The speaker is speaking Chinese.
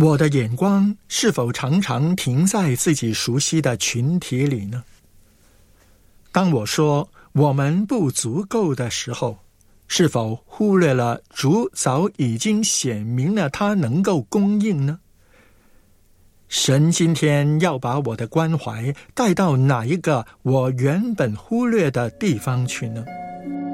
我的眼光是否常常停在自己熟悉的群体里呢？当我说我们不足够的时候，是否忽略了主早已经显明了他能够供应呢？神今天要把我的关怀带到哪一个我原本忽略的地方去呢？